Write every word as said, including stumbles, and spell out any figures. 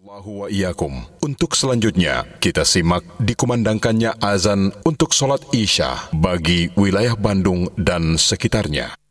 Allahu wa iyyakum. Untuk selanjutnya, kita simak dikumandangkannya azan untuk sholat Isya bagi wilayah Bandung dan sekitarnya.